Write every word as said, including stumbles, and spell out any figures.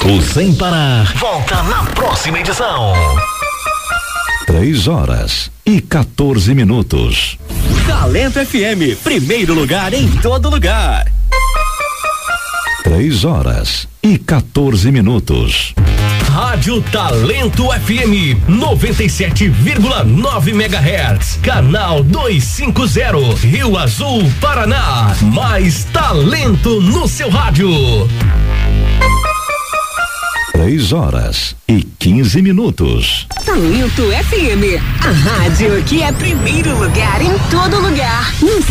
O Sem Parar volta na próxima edição. Três horas e quatorze minutos. Talento F M, primeiro lugar em todo lugar. Três horas e quatorze minutos. Rádio Talento F M, noventa e sete vírgula nove megahertz, canal duzentos e cinquenta, Rio Azul, Paraná. Mais talento no seu rádio. Três horas e quinze minutos. Talento F M, a rádio que é primeiro lugar em todo lugar.